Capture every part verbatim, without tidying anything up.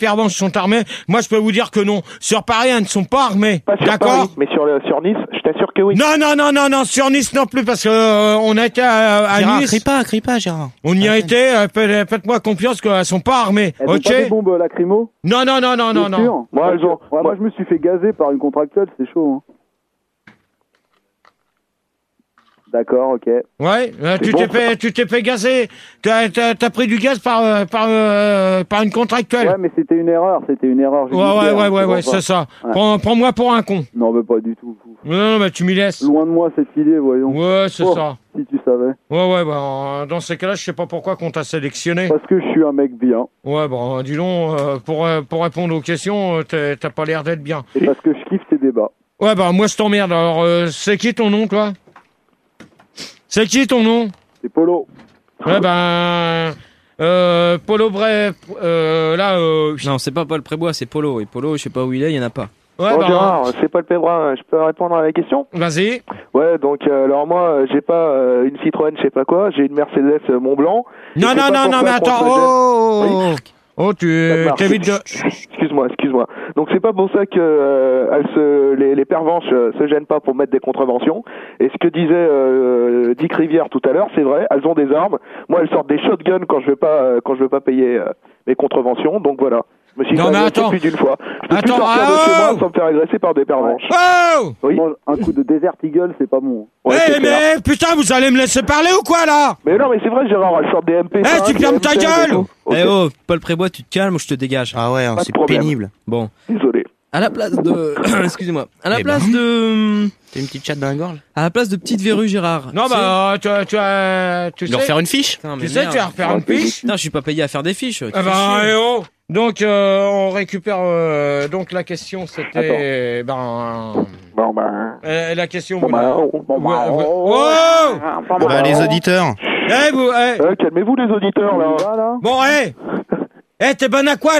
Pervenche sont armées. Moi, je peux vous dire que non. Sur Paris, elles ne sont pas armées. Pas sur D'accord Paris, mais sur, le, sur Nice, je t'assure que oui. Non, non, non, non, non, sur Nice non plus, parce que euh, on a été à, à Gérard, Nice. crie pas, crie pas, Gérard. On y a été, euh, faites- faites-moi confiance qu'elles sont pas armées. Elles ont Ok pas des bombes lacrymo? Non, non, non, non, non, Bien non. sûr. Moi, elles ont- Ouais, moi- moi, je me suis fait gazer par une contractuelle, c'est chaud. Hein. D'accord, ok. Ouais, euh, tu bon, t'es fait, tu t'es fait gazer. T'as, t'as, t'as pris du gaz par, euh, par, euh, par une contractuelle. Ouais, mais c'était une erreur, c'était une erreur. Ouais, ouais, ouais, ouais, ouais, c'est c'est ça. Ouais. Prends, prends-moi pour un con. Non, mais pas du tout. Non, non, mais tu m'y laisses. Loin de moi cette idée, voyons. Ouais, c'est Oh, ça. Si tu savais. Ouais, ouais, bah, dans ces cas-là, je sais pas pourquoi qu'on t'a sélectionné. Parce que je suis un mec bien. Ouais, bon, dis donc, euh, pour, euh, pour répondre aux questions, euh, t'es- t'as pas l'air d'être bien. Et parce que je kiffe tes débats. Ouais, bah, moi, je t'emmerde. Alors, euh, c'est qui ton nom, toi? C'est qui ton nom? C'est Polo. Ouais, ben... Euh, Polo Bref, euh, là... Euh, Non, c'est pas Paul Prébois, c'est Polo. Et Polo, je sais pas où il est, il y en a pas. ouais, Bon, ben, Gérard, c'est Paul Pébrun, je peux répondre à la question? vas-y. Ouais, donc euh, alors moi, euh, j'ai pas euh, une Citroën, je sais pas quoi, j'ai une Mercedes euh, Mont Blanc. Non, Je sais non, pas non, non, pourquoi mais elle attends, prend ce oh, gène. oh, oh, oh, tu Ça marche. t'évites de... Excuse-moi, excuse-moi. Donc c'est pas pour ça que euh, elles se, les, les pervenches euh, se gênent pas pour mettre des contraventions. Et ce que disait euh, Dick Rivière tout à l'heure, c'est vrai, elles ont des armes. Moi, elles sortent des shotguns quand je veux pas, euh, quand je veux pas payer euh, mes contraventions. Donc voilà. Je me suis Non, fait mais agresser attends. plus d'une fois. Je peux Attends, plus sortir de ah, chez oh moi sans me faire agresser par des pervenches. Oh Oui. Moi, un coup de Desert Eagle, c'est pas bon. Ouais, Eh, c'est clair. mais putain, vous allez me laisser parler ou quoi, là? Mais non, mais c'est vrai, Gérard, elles sortent des M P cinq. Eh, tu fermes ta des M seize et gueule. tout. Ok, Eh oh, Paul Prébois, tu te calmes ou je te dégage. Ah ouais, hein, Pas de c'est problème. pénible. Bon. Désolé. À la place de... Excusez-moi. À la Eh place ben. de... T'as une petite chatte dans la gorge? À la place de petite verrue, Gérard. Non, tu sais- bah, tu as... Tu, as, tu Tu dois sais, refaire une fiche? Putain, mais tu sais, merde. tu vas refaire une fiche. Putain, je suis pas payé à faire des fiches. tu Ah fais bah, chier. eh oh. Donc, euh, on récupère... euh, donc, la question, c'était... Ben... Bon, ben... euh, la question... Bon, vous ben... la- oh, bon, ben, Ouais, ouais. oh, Oh Bah, les auditeurs. Eh, vous... eh. Euh, calmez-vous les auditeurs là. Voilà. Bon, hé Eh, t'es bonne à quoi,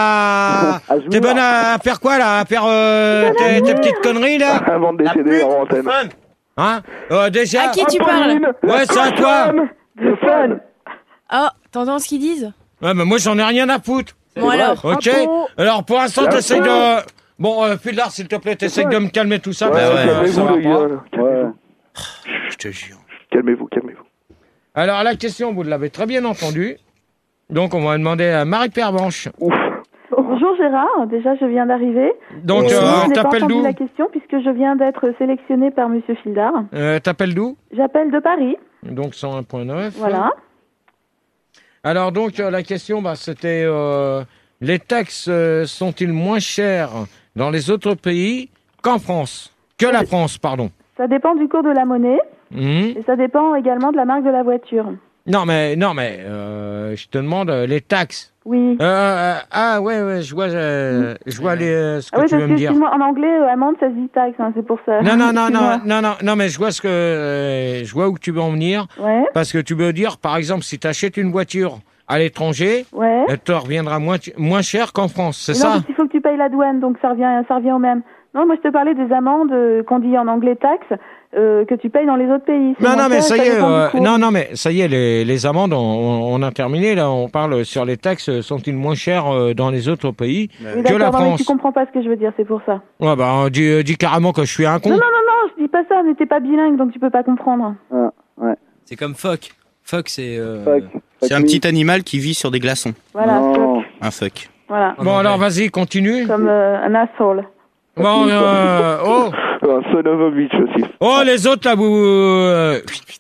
là? À jouer. T'es bonne à faire quoi, là? À faire euh, tes, tes petites conneries, là? Avant de décéder en antenne. Hein? Euh, déjà... À qui tu parles? Apolline, la Ouais, c'est à toi. cochonne de fan. Oh, t'entends ce qu'ils disent? Ouais, mais moi, j'en ai rien à foutre. Bon alors. Ok? Apo. Alors, pour l'instant, La t'essayes fin. de... Bon, euh, Pudlar, s'il te plaît, t'essayes de me calmer tout ça. Ouais, parce que, ouais, euh, ça calmez-vous va les pas. gars. là. Calmez-vous. Ouais. Je te jure. Calmez-vous, calmez-vous. Alors, la question, vous l'avez très bien entendue. Donc, on va demander à Marie Pervenche. Ouf. Bonjour Gérard, déjà je viens d'arriver. Donc, Et euh, je n'ai pas t'appelles entendu d'où? la question puisque je viens d'être sélectionnée par Monsieur Fildard. Euh, T'appelles d'où? J'appelle de Paris, Donc, cent un point neuf. voilà. Alors, donc, euh, la question, bah, c'était... euh, les taxes euh, sont-ils moins chères dans les autres pays qu'en France? Que la France, pardon. Ça dépend du cours de la monnaie Mhm. et ça dépend également de la marque de la voiture. Non, mais, non, mais, euh, je te demande euh, les taxes. Oui. Euh, euh, ah, ouais, ouais, je vois, euh, je vois les, euh, ce que Ah oui, tu veux parce me que dire. excuse-moi, en anglais, euh, amende, ça se dit taxe, hein, c'est pour ça. Non, non, non, non, Excuse-moi. non, non, non, mais je vois ce que, euh, je vois où tu veux en venir. Ouais, Parce que tu veux dire, par exemple, si tu achètes une voiture à l'étranger, ouais. elle te reviendra moins, moins cher qu'en France, c'est Mais ça? non, parce qu'il faut que tu payes la douane, donc ça revient, ça revient au même. Non, moi je te parlais des amendes euh, qu'on dit en anglais taxes, euh, que tu payes dans les autres pays. C'est Non, moins non, mais cher ça et y est, dépend du euh, cours. non, non, mais ça y est, les, les amendes, on, on, on a terminé, là, on parle sur les taxes, sont-ils moins chères euh, dans les autres pays Oui, que la d'accord, non, mais France? tu comprends pas ce que je veux dire, c'est pour ça. Ouais, bah, dis, euh, dis carrément que je suis un con. Non, non, non, non, je dis pas ça, mais t'es pas bilingue, donc tu peux pas comprendre. Ah, ouais. C'est comme fuck. Fuck, c'est... euh, Fuck. C'est Fuck un me. petit animal qui vit sur des glaçons. Voilà, Non. fuck. Un fuck. Voilà. en Bon, anglais. alors, vas-y, continue. Comme euh, un asshole. Bon, euh, oh, Un son of a bitch aussi. oh, les autres, là, vous... Euh,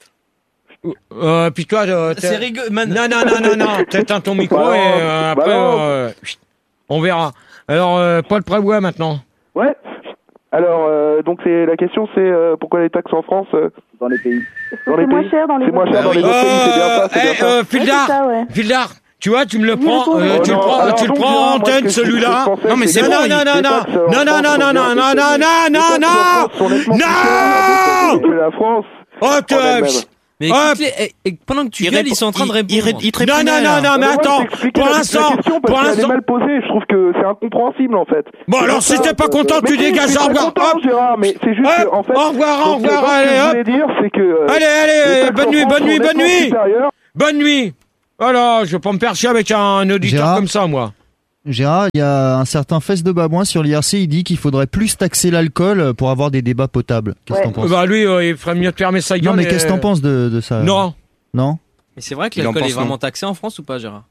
euh, puis toi, euh, t'es- C'est rigolo, man. Non, non, non, non, non, t'éteins ton micro Bah et non, euh, bah après, non. euh, on verra. Alors, euh, Paul Prébois, maintenant. Ouais. Alors, euh, donc c'est la question, c'est euh, pourquoi les taxes en France euh, Dans les pays. Est-ce que Dans les c'est moins pays. cher dans les C'est moins autres cher dans pays les autres pays, c'est bien ça, c'est eh, bien ça. euh, Ouais, c'est Fildar, ça, ouais. Fildar, tu vois, tu me le Dis-le prends, ton, euh, ouais. tu le Non, prends, alors tu le donc, prends Gérard, en moi, antenne, ce que je- celui-là. ce que je pensais, Non, mais c'est Non, bon, non, il- non, non, les non, taxes en non, non, France non, sont non, bien non, non, plus non, élevées. non, Les non, taxes en France sont nettement plus non. chères que la France. Oh, en te... elle-même. Mais Hop. écoute-les, et- et pendant que tu Il gueules, répond- ils sont en train de il- répondre. il ré- il te Non, non, répondait, non, là. non, mais moi, attends, je t'explique pour la- la l'instant, question parce pour qu'elle est l'instant... mal posée, je trouve que c'est incompréhensible en fait. Bon, alors, si t'es pas content, Mais tu si, dégages, je suis au très revoir, content, hop. Gérard, mais c'est juste Hop, que, en fait... au revoir, au donc, revoir, donc, allez, ce que je hop. voulais dire, c'est que... euh, Allez, les allez, taxes bonne en nuit, France bonne sont nuit, bonne nettement nuit. supérieures. Bonne nuit. Voilà, je vais pas me faire chier avec un auditeur Gérard comme ça, moi. Gérard, il y a un certain Fesse de Babouin sur l'I R C, il dit qu'il faudrait plus taxer l'alcool pour avoir des débats potables. Qu'est-ce que Ouais. t'en penses? Bah lui, euh, il ferait mieux de fermer sa gueule. Non, mais et- qu'est-ce que t'en penses de, de ça? Non. Non? Mais c'est vrai que Il en l'alcool est pense vraiment non. taxé en France ou pas, Gérard?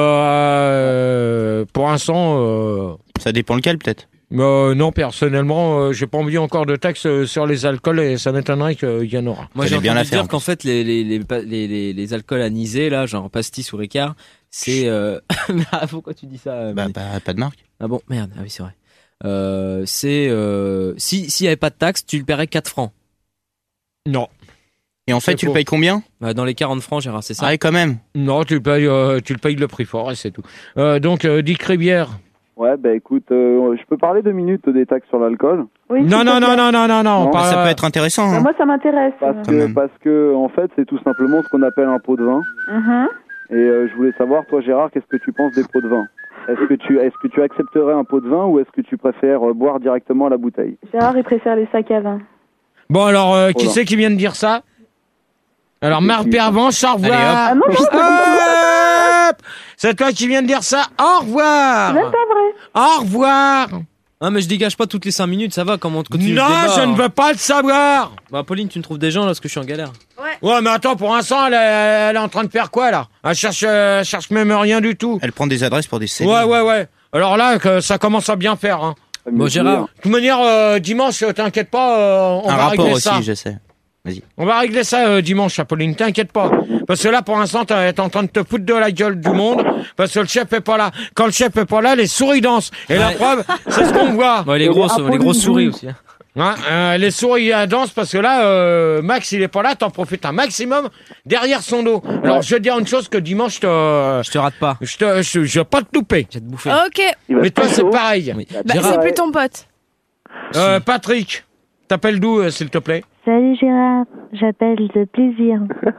Euh, pour l'instant, euh, Ça dépend lequel, peut-être. euh, non, personnellement, euh, j'ai pas envie encore de taxes euh, sur les alcools et ça m'étonnerait qu'il y en aura. Moi, j'ai Fallait bien entendu la faire, dire en qu'en plus. fait, les, les, les, les, les, les alcools anisés, là, genre pastis ou Ricard, c'est... Euh... ah, pourquoi tu dis ça euh, Bah, Mani pas, pas de marque. Ah bon, merde, ah oui, c'est vrai. Euh, c'est... Euh... Si, s'il y avait pas de taxe, tu le paierais quatre francs. Non. Et en fait, C'est tu le faux. payes combien? Bah, dans les quarante francs, Gérard, c'est ça? Ah ouais, quand même. Non, tu le payes, euh, tu le payes le prix fort et c'est tout. Euh, donc, euh, Dick Rivière. Ouais, bah écoute, euh, je peux parler deux minutes des taxes sur l'alcool. Oui, Non, s'il non, te non, plaît. non, non, non, non. Non, pas- Ça peut être intéressant. Bah, Hein. moi, ça m'intéresse. Parce Quand que, même. parce que, en fait, c'est tout simplement ce qu'on appelle un pot de vin. Mhm. Et euh, je voulais savoir, toi, Gérard, qu'est-ce que tu penses des pots de vin? Est-ce que tu, est-ce que tu accepterais un pot de vin ou est-ce que tu préfères euh, boire directement à la bouteille? Gérard, il préfère les sacs à vin. Bon, alors, euh, qui Voilà. c'est qui vient de dire ça? Alors, C'est Marc qui Pervenche, au revoir. Ah non, non, c'est Hop C'est toi qui viens de dire ça. Au revoir. même pas vrai. Au revoir. Ah, mais je dégage pas toutes les cinq minutes, ça va, comment continue le Non, débat, je hein. ne veux pas le savoir. Bah, Pauline, tu me trouves des gens, là, parce que je suis en galère. Ouais, mais attends, pour l'instant, elle, est- elle est en train de faire quoi, là? Elle cherche, euh, elle cherche même rien du tout. Elle prend des adresses pour des C D. Ouais, ouais, ouais. Alors là, que ça commence à bien faire, hein. Bon, Gérard. De toute manière, euh, dimanche, euh, t'inquiète pas, euh, on Un va rapport régler aussi, ça. je sais. On va régler ça euh, dimanche, Apolline, t'inquiète pas. Parce que là, pour l'instant, t'es t'es en train de te foutre de la gueule du monde, parce que le chef est pas là. Quand le chef est pas là, les souris dansent. Et la Ouais. preuve, c'est ce qu'on voit. Bon, les Et grosses, les les grosses souris Apolline. aussi. hein. Hein, euh, les souris elles dansent parce que là, euh, Max, il est pas là, t'en profites un maximum derrière son dos. Alors, je vais te dire une chose que dimanche, je te, Je te rate pas. je te, je, je vais pas te louper. Je vais te bouffer. Ok. Il va Mais se toi, passer c'est au- pareil. Oui. Bah, Gérard, c'est plus ton pote. Euh, Patrick, t'appelles d'où, euh, s'il te plaît? Salut Gérard, j'appelle de plaisir.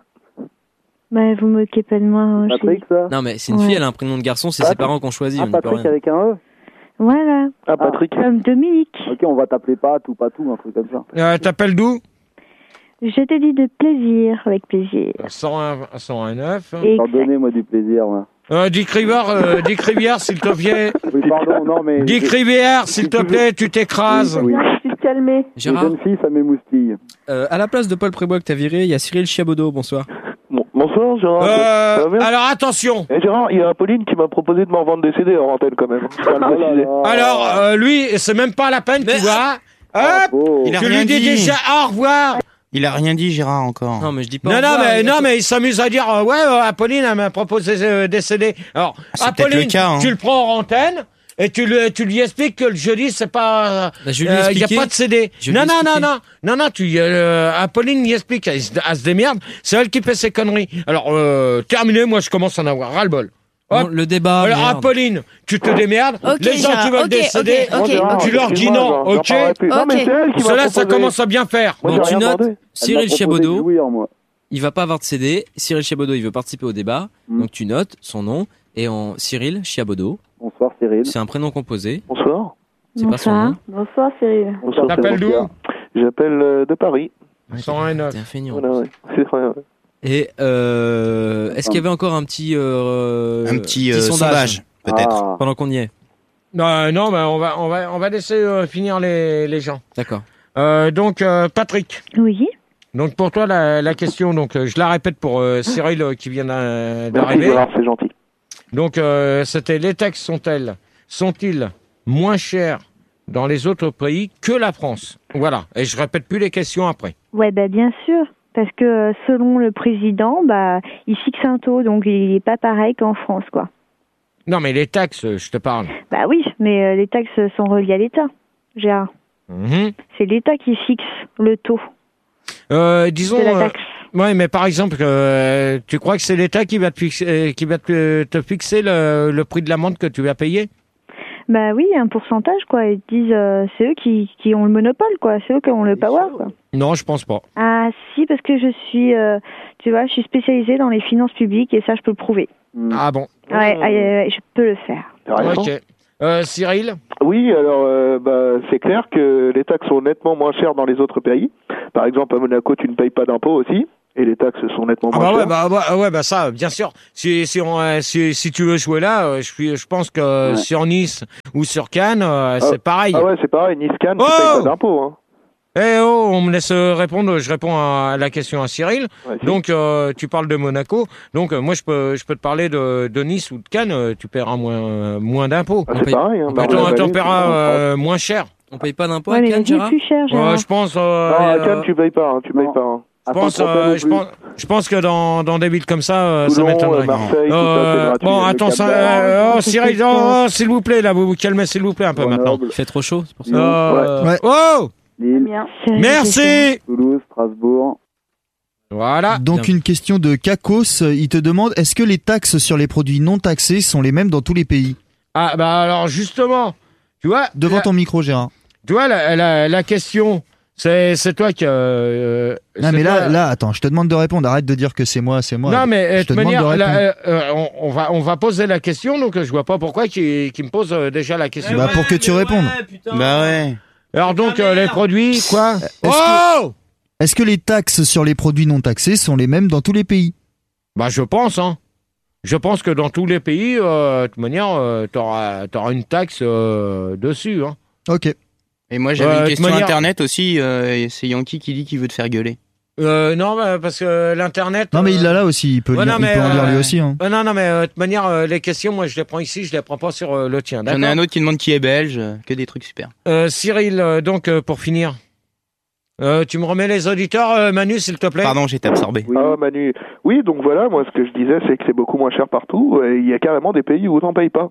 Bah, vous moquez pas de moi. hein, je Patrick, ça? Non, mais c'est une Ouais. fille, elle a un prénom de garçon, c'est Ah, ses parents qui ont choisi, Ah, on n'y peut Patrick rien. avec un E? suis- Voilà, Ah, Patrick. comme Dominique. Ok, on va t'appeler Pat ou Patou, un truc comme ça. Euh, t'appelles d'où? Je te dis de plaisir, avec plaisir. cent un, cent un neuf. Et Pardonnez-moi du plaisir, moi. Euh, Dick Rivière, euh, Dick Rivière, s'il te plaît. Oui, pardon, non, mais... Dick Rivière, s'il te plaît, tu t'écrases. Oui. Bien, je suis calmé. Les Gérard, jeunes filles, ça m'émoustille. euh, à la place de Paul Prébois que t'as viré, il y a Cyril Chiabodo, bonsoir. Bon, bonsoir, Gérard. Ça Euh, va bien alors attention. Eh, Gérard, il y a Apolline qui m'a proposé de m'en vendre des C D en antenne quand même. Je tiens à le Oh là préciser. là. Alors euh, lui, c'est même pas la peine, tu vois. Hop, Oh. Il a tu rien lui dis dit. déjà au revoir. Il a rien dit, Gérard, encore. Non, mais je dis pas. Non, au non, revoir, mais il- non, mais il s'amuse à dire euh, ouais, euh, Apolline elle m'a proposé euh, des C D. Alors C'est peut-être Apolline, le cas, hein. tu le prends en antenne. Et tu, le, tu lui expliques que le jeudi, c'est pas. Bah, je lui ai Il n'y a expliqué. pas de C D. Je lui ai Non, non, non, expliqué. non. Non, non, tu, euh, Apolline lui explique. Elle, se- elle se démerde. C'est elle qui fait ses conneries. Alors, euh, terminé, moi, je commence à en avoir ras-le-bol. Non, Hop. le débat. Alors, merde. Apolline, tu te démerdes. Ok, Les gens Gérard, qui veulent ok, des C D, ok, Bon, Gérard, tu leur dis excuse-moi, non, j'en- j'en ok. parlerai plus. Non, mais Ok. c'est elle qui m'a Cela, ça proposé. commence à bien faire. Moi, Bon, j'ai tu rien notes. demandé. Cyril Elle m'a proposé Chiabodo, de jouir, moi. il va pas avoir de C D. Cyril Chiabodo, il veut participer au débat. Mm. Donc tu notes son nom. Et en Cyril Chiabodo, Bonsoir, Cyril. c'est un prénom composé. Bonsoir. C'est pas son Bonsoir. nom. Bonsoir Cyril. Bonsoir. T'appelles d'où? J'appelle euh, de Paris. cent un neuf. T'es un feignant. Voilà, ouais. C'est vrai, ouais. Et euh, est-ce qu'il y avait encore un petit, euh, Un petit euh, sondage, peut-être. Ah. pendant qu'on y est? Non, non, mais on va, on va, on va laisser euh, finir les, les gens. D'accord. Euh, donc, euh, Patrick. Oui, Donc, pour toi, la, la question, donc, euh, je la répète pour euh, Cyril euh, qui vient d'a- Merci, d'arriver. Gérard, c'est gentil. Donc, euh, c'était les taxes sont-elles, sont-ils moins chers dans les autres pays que la France? Voilà. Et je répète plus les questions après. ouais, bah bien sûr. Parce que euh, selon le président, bah, il fixe un taux, donc il est pas pareil qu'en France, quoi. Non, mais les taxes, euh, je te parle. Bah oui, mais euh, les taxes sont reliées à l'État, Gérard. Mhm. C'est l'État qui fixe le taux Euh, disons. de la euh, taxe. ouais, mais par exemple, euh, tu crois que c'est l'État qui va te fixer, euh, qui va te, te fixer le, le prix de l'amende que tu vas payer? Bah oui, un pourcentage, quoi. Ils disent, euh, c'est eux qui, qui ont le monopole, quoi. C'est eux qui ont le power, quoi. Non, je pense pas. Ah si, parce que je suis, euh, tu vois, je suis spécialisée dans les finances publiques et ça, je peux le prouver. Hmm. Ah bon. Ouais, ouais, ouais, je peux le faire. Intéressant. Ok. Euh, Cyril? Oui, alors euh, bah, c'est clair que les taxes sont nettement moins chères dans les autres pays. Par exemple, à Monaco, tu ne payes pas d'impôts aussi. Et les taxes sont nettement Ah moins bah ouais, chères. bah, bah, ouais, bah ça, bien sûr. Si, si, on, euh, si, si tu veux jouer là, euh, je, suis- je pense que Ouais. sur Nice ou sur Cannes, euh, c'est pareil. Ah ouais, c'est pareil, Nice-Cannes, tu Oh payes pas d'impôts. Hein. Eh oh, on me laisse euh, répondre. Je réponds à la question à Cyril. Ouais, si. Donc, euh, tu parles de Monaco. Donc, euh, moi, je peux, je peux te parler de, de Nice ou de Cannes. euh, Tu paieras moins, euh, moins d'impôts. Ah, c'est pareil. Hein, Plutôt, Marne-la-Vallée, t'en c'est paieras pas en euh, moins cher. On paye pas d'impôts Ouais, à mais la Cannes, vie est Gérard plus chère, Gérard. Ouais, je pense. euh, Non, à euh, Cannes, tu payes pas, hein, tu payes pas. Hein. je À pense, Saint-Tropez euh, non je plus. pense, je pense que dans, dans des villes comme ça, euh, ça Toulon, m'étonnerait. euh, Marseille, tout ça, Euh, c'est gratuit. bon, Le attends, Cap ça, d'Agde. euh, oh, Cyril, oh, oh, s'il vous plaît, là, vous vous calmez, s'il vous plaît, un peu maintenant. Grenoble, Il fait trop chaud, c'est pour ça. Lyon, Euh, Ouais. Oh, Lille, Bien. merci. Toulouse, Strasbourg. Voilà. Donc Bien. une question de Kakos, il te demande est-ce que les taxes sur les produits non taxés sont les mêmes dans tous les pays? Ah, bah alors, justement, tu vois, Devant la, ton micro, Gérard. tu vois, la, la, la question, c'est, c'est toi qui... Euh, Non c'est mais là, toi- là, attends, je te demande de répondre. Arrête de dire que c'est moi, c'est moi. Non, mais euh, je de te toute demande manière, de là, répondre. euh, euh, on, on va, on va poser la question, donc euh, je vois pas pourquoi qu'il qu'il me pose euh, déjà la question. Bah, pour que tu répondes. Bah ouais. Alors donc, euh, les produits, quoi Est-ce Oh Est-ce que les taxes sur les produits non taxés sont les mêmes dans tous les pays? Bah, je pense, hein. Je pense que dans tous les pays, euh, de toute manière, euh, t'auras, t'auras une taxe euh, dessus, hein. Ok. Et moi j'avais Ouais, une de question manière- internet aussi, euh, et c'est Yankee qui dit qu'il veut te faire gueuler. Euh, non, bah, parce que l'internet. Non mais euh, il l'a là aussi, il peut, ouais, lire- non, il mais, peut en lire lui euh, aussi. Hein. euh, non, non, mais euh, de toute manière, euh, les questions, moi, je les prends ici, je les prends pas sur euh, le tien. J'en ai D'accord. un autre qui demande qui est belge, euh, que des trucs super. Euh, Cyril, euh, donc euh, pour finir, euh, tu me remets les auditeurs, euh, Manu, s'il te plaît. Pardon, j'ai été absorbé. Oui. Ah, Manu. Oui, donc voilà, moi, ce que je disais, c'est que c'est beaucoup moins cher partout. Et il y a carrément des pays où t'en payes pas.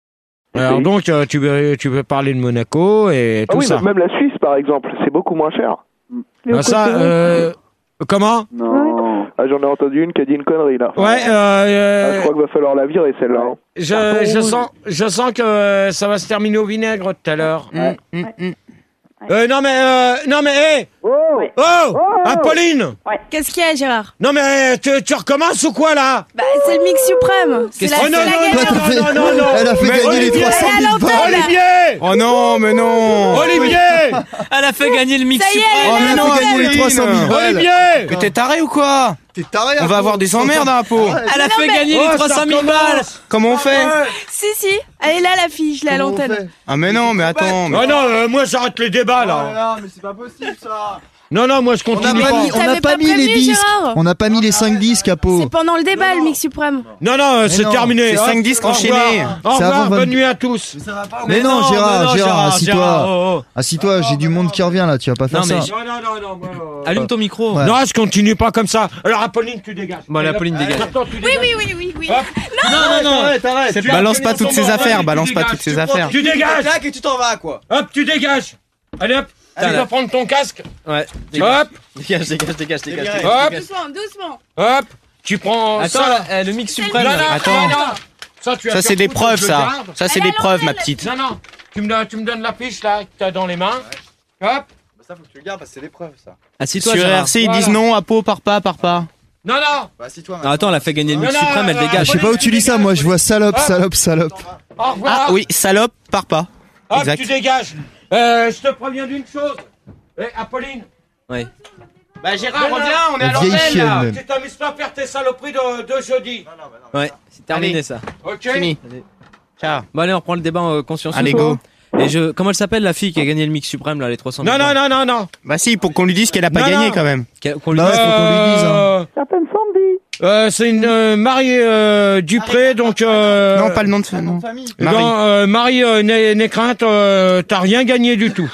Alors Oui. donc, euh, tu veux, tu veux parler de Monaco et Ah tout oui, ça. même la Suisse, par exemple, c'est beaucoup moins cher. Ah, ça, euh, comment Non. Ah, j'en ai entendu une qui a dit une connerie, là. Ouais, euh, Ah, euh, je crois qu'il va falloir la virer, celle-là. hein. je, je sens, je sens que euh, ça va se terminer au vinaigre tout à l'heure. Mm, Hum, hum, hum. Euh, non mais, euh, non mais, hé, Oh Ouais. oh, Apolline, Qu'est-ce qu'il y a, Gérard? non mais, tu, tu recommences ou quoi là? Bah, c'est le mix suprême. C'est la, Oh c'est non, la non, gagnante. non, non, non, non, non. Elle a fait Mais gagner les Olivier, trois cent elle est à mille balles. l'antenne. Olivier, Oh non, mais non. Olivier, Elle a fait gagner le mix Ça y est, suprême. Oh, mais elle a non, fait gagner les Apolline. trois cent mille balles. Olivier. Mais t'es taré ou quoi? T'es taré. On va avoir des emmerdes à la peau. Elle a Non, fait mais- gagner Oh, les trois ça cent mille balles. recommence. Comment on fait? Si, si. Elle est là, la fille. Je l'ai à l'antenne. Ah mais non, mais attends. mais- Oh non, euh, moi j'arrête les débats là. non, mais c'est pas possible ça. Non, non, moi je On n'a continue pas pas. mis, on n'a T'avais pas pas mis les prévenu, disques. Gérard. On n'a pas mis les cinq disques à peau. C'est pendant le débat, le mix suprême. Non, non, euh, c'est non, terminé. c'est Hop, cinq disques au revoir. enchaînés. Au C'est revoir, avant bonne vingt- nuit à tous. Mais non, Gérard, mais non, Gérard, assis-toi. Gérard, oh, oh. Assis-toi, j'ai du monde qui revient là, tu vas pas faire Non, mais ça. j- Non, non, non, non. moi, euh, Allume ton micro. Ouais. Non, je continue pas comme ça. Alors, Apolline, tu dégages. Bon, allez, Apolline, dégage. Maintenant, tu Oui, dégages. oui, oui, oui, oui. Hop. Non, non, non. C'est pas- balance pas Apolline toutes dans ses ton affaires, bordel, balance tu pas dégages. toutes ses Tu affaires. Tu dégages. et tu t'en vas quoi. Hop, tu dégages. Allez, hop. Tu Putain, vas là. prendre ton casque. Ouais. Dégage. Hop, Dégage, dégage, dégage, dégage. hop, Doucement, doucement. hop. Tu prends Attends, ça. là, euh, le mix Non, suprême. non, là. Attends. non, non. Ça, tu vas Ça te c'est des foutre, preuves je le ça. garde. Ça c'est Elle des a preuves ma l'antenne. petite. Non, non. Tu me, donnes- tu me donnes la fiche là que t'as dans les mains. Hop. Ça faut que tu le gardes parce que c'est des preuves ça. Assis-toi, Sur Gérard. R C ils Voilà. disent non à peau par pas par pas. Non, non. Bah assis-toi. Non, attends, elle a fait gagner le mix Non, non, suprême, elle euh, dégage. Je sais pas où tu lis ça, moi je vois salope, Ah. salope, salope. Au revoir. Ah oui, salope par pas. Hop, exact. tu dégages. Euh, je te préviens d'une chose. Eh, Apolline. Ouais. Bah, Gérard, reviens, on est à l'antenne, là. même. Tu t'amuses pas à faire tes saloperies de, de jeudi. Ouais, c'est terminé Allez. ça. Ok. Fini. Ciao. Bon, allez, on reprend le débat en conscience. Allez go. Et je, comment elle s'appelle la fille qui a gagné le mix suprême là, les trois cent mille Non, non, non, non, non. Bah si, pour qu'on lui dise qu'elle a pas Non, gagné non. quand même. Qu'on- Qu'on lui Bah ouais, dise. faut qu'on lui dise, hein. Euh, Certaines Sandy. euh, c'est une euh, Marie euh, Dupré, donc. Euh, Non, pas le nom de famille. non. Marie. Non, euh, Marie euh, Né- Nécrainte, euh, t'as rien gagné du tout.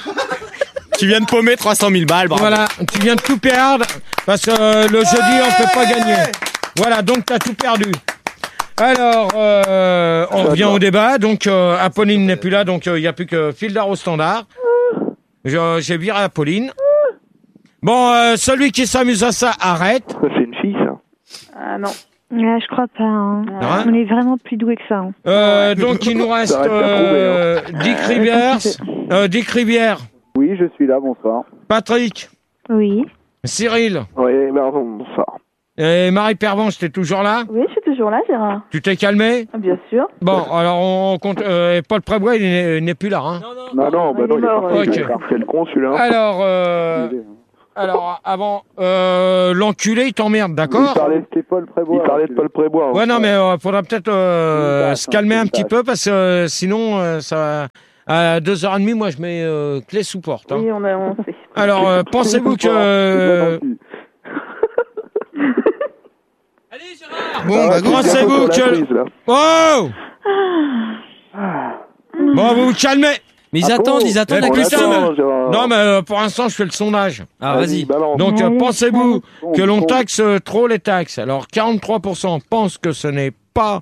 Tu viens de paumer trois cent mille balles, bravo. Voilà, tu viens de tout perdre parce que euh, le jeudi on peut pas gagner. Voilà, donc t'as tout perdu. Alors, euh, on revient au débat. Donc, euh, Apolline n'est plus là, donc il n'y a plus que Fildar au standard. Je- J'ai viré Apolline. Bon, euh, celui qui s'amuse à ça, arrête. Ça, c'est une fille, ça. Ah non. Ah, je crois pas. Hein. Hein On est vraiment plus doués que ça. Hein. Euh, donc, il nous reste Ça reste à euh, Dick Rivière, euh, Dick Rivière, Oui, je suis là, bonsoir. Patrick, Oui. Cyril Oui, ben, bonsoir. et Marie Pervenche, t'es toujours là? Oui, je suis toujours là, Gérard. Tu t'es calmé? Ah, bien sûr. Bon, alors on compte. Euh, Paul Prébois, il n'est n'est plus là. Hein. Non, non, bah Il non, est il est mort, parti. ok. il a fait le con, celui-là. Alors, euh, Alors, avant, euh, l'enculé, il t'emmerde, d'accord? Il parlait de Paul Prébois. Il parlait de Paul Prébois. Ouais, non, mais euh, faudra peut-être euh, Une se tasse, calmer hein, un une petit tasse. peu, parce que euh, sinon, euh, ça... À deux heures trente, moi, je mets euh, clé sous porte. Hein. Oui, on, a, on sait. Alors, euh, pensez-vous que... euh, Bon, bah, go. Pensez-vous que... Oh Bon, vous vous calmez. Mais ils Ah attendent, bon ils attendent Eh, la On putain, question. attend, mais- Gérard. Non, mais euh, pour l'instant, je fais le sondage. Ah, vas-y. balance. Donc, euh, Ouais, pensez-vous ouais. que l'on Bon, taxe euh, trop les taxes? Alors, quarante-trois pour cent pensent que ce n'est pas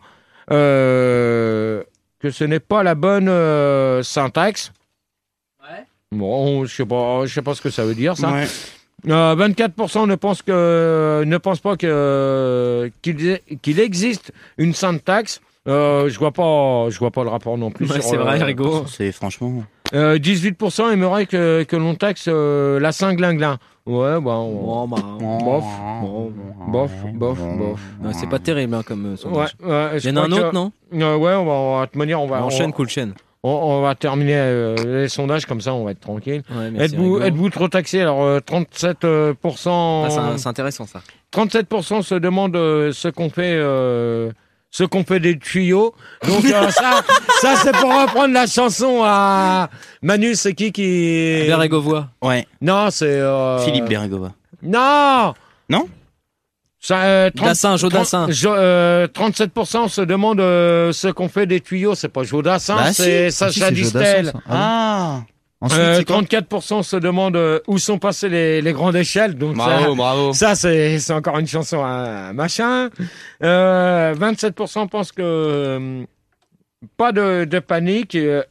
euh, que ce n'est pas la bonne euh, syntaxe. Ouais. Bon, je sais pas, je sais pas ce que ça veut dire ça. Ouais. Euh, vingt-quatre pour cent ne pensent que ne pensent pas que qu'il qu'il existe une syntaxe. Euh, je vois pas, je vois pas le rapport non plus. Ouais, sur, c'est vrai, euh, Rigaud. C'est franchement. euh, dix-huit pour cent aimeraient que, que l'on taxe euh, la Saint-Glinglin. Ouais, bah, on- Oh, bah, bof, bof, bof, bof. non, c'est pas terrible hein, comme euh, Ouais, sondage. ouais, Il je y en a un crois autre, que- non? Euh, ouais, on va, on va te manière, on va, On on, enchaîne, cool chaîne. on, on va terminer euh, les sondages comme ça, on va être tranquille. Ouais, merci, Êtes-vous, Rigaud. êtes-vous trop taxé? Alors, euh, trente-sept pour cent. Ah, c'est- c'est intéressant ça. trente-sept pour cent se demandent euh, ce qu'on fait, euh, ce qu'on fait des tuyaux. Donc euh, ça, ça c'est pour reprendre la chanson à Manu. C'est qui qui Bérégovois. Ouais. Non, c'est euh... Philippe Bérégovois. Non. Non. Ça, euh, trente- Dassin, Joe Dassin. trente- Jo- euh, trente-sept pour cent se demandent euh, ce qu'on fait des tuyaux. C'est pas Joe Dassin, Bah, c'est si. Ah, si, Sacha c'est Joe Distel. Dassin, ça. Ah Ah. Ensuite, Euh, c'est quoi trente-quatre pour cent se demandent euh, où sont passées les, les grandes échelles. Donc ça, Bravo, bravo. ça c'est, c'est encore une chanson à machin. Euh, vingt-sept pour cent pensent que euh, pas de, de panique. euh,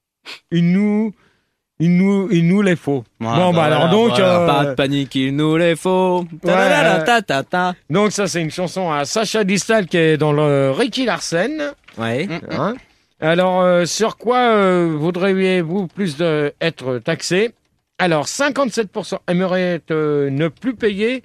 il nous, il nous, il nous les faut. Ouais, bon, bah, bah, alors voilà, donc, voilà. euh, Pas de panique, il nous les faut. Ta ta ta ta. donc ça c'est une chanson à Sacha Distel qui est dans le Ricky Larsen. Ouais. Hein. Alors, euh, sur quoi euh, voudriez-vous plus de, être taxé? Alors, cinquante-sept pour cent aimeraient euh, ne plus payer.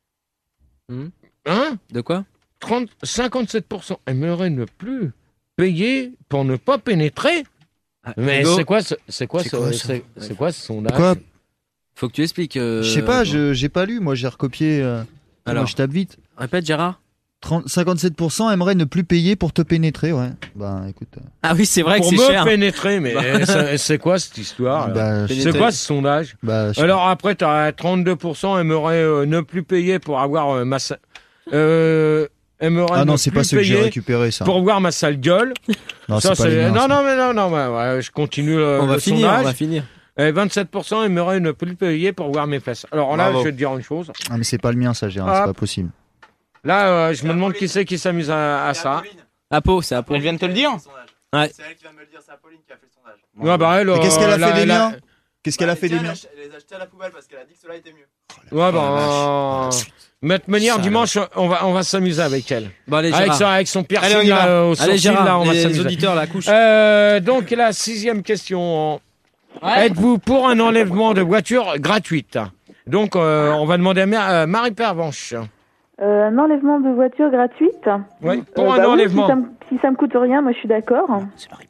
Hmm. Hein? De quoi? trente, cinquante-sept pour cent aimeraient ne plus payer pour ne pas pénétrer. Ah, Mais Rigaud, c'est quoi ce, c'est quoi C'est ce, quoi, ça c'est, c'est quoi ce sondage? Quoi faut que tu expliques. euh, Je sais pas, je j'ai pas lu, moi j'ai recopié. euh, Alors. Moi je tape vite. Répète, Gérard. trente cinquante-sept pour cent aimeraient ne plus payer pour te pénétrer, ouais. Bah écoute. euh, Ah oui, c'est vrai Pour que me c'est cher. pénétrer, mais c'est, c'est quoi cette histoire? là bah, je- C'est quoi ce sondage? bah, je- Alors après, tu as trente-deux pour cent aimeraient euh, ne plus payer pour avoir euh, ma sa- euh, aimeraient Ah non, ne c'est plus pas ce que j'ai payer récupéré ça. pour voir ma sale gueule. Non, Ça, c'est pas les c'est... miens, non, ça. non, mais non, non, ouais, ouais, je continue le, On va le finir, sondage. on va finir. Et vingt-sept pour cent aimeraient ne plus payer pour voir mes fesses. Alors là, Bravo. je vais te dire une chose. Ah mais c'est pas le mien ça, Gérard, Ah. c'est pas possible. Là, euh, je me demande qui c'est qui s'amuse à, à ça. Apo, c'est Apo. Elle vient de te le dire. Ouais. C'est elle qui vient de me le dire, c'est Apolline qui a fait le sondage. Ouais, bah, elle, Mais qu'est-ce qu'elle a euh, la- fait des la- miens Qu'est-ce qu'elle a fait des miens Elle les a jetés à la poubelle parce qu'elle a dit que cela était mieux. Ouais, bah, euh, Maître Meunière, Ça, dimanche, on va, on va s'amuser avec elle. Bon, allez, Avec, Gérard. son, avec son piercing Allez, on y va. là, euh, au Allez, sourcil, là, Gérard, on va les s'amuser. auditeurs, la couche. Euh, donc, la sixième question. Êtes-vous pour un enlèvement de voiture gratuite? Donc, euh, on va demander à Ma- euh, Marie Pervenche. Euh, un enlèvement de voiture gratuite. Oui, Euh, pour un bah oui, enlèvement. si, ça me, si ça me coûte rien, moi je suis d'accord. C'est Marie